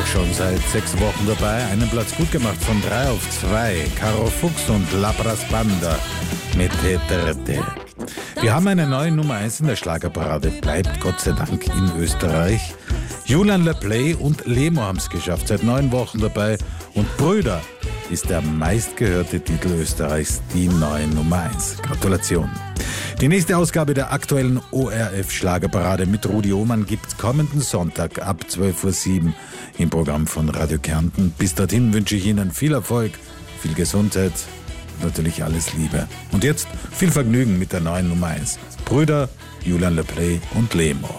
schon seit 6 Wochen dabei. Einen Platz gut gemacht von 3 auf 2. Caro Fuchs und Labras Banda mit Tete. Wir haben eine neue Nummer 1 in der Schlagerparade. Bleibt Gott sei Dank in Österreich. Julian Le Play und Lemo haben es geschafft. Seit 9 Wochen dabei. Und Brüder ist der meistgehörte Titel Österreichs, die neue Nummer 1. Gratulation. Die nächste Ausgabe der aktuellen ORF-Schlagerparade mit Rudi Ohmann gibt's kommenden Sonntag ab 12:07 Uhr im Programm von Radio Kärnten. Bis dorthin wünsche ich Ihnen viel Erfolg, viel Gesundheit und natürlich alles Liebe. Und jetzt viel Vergnügen mit der neuen Nummer 1. Brüder, Julian Le Play und Lemo.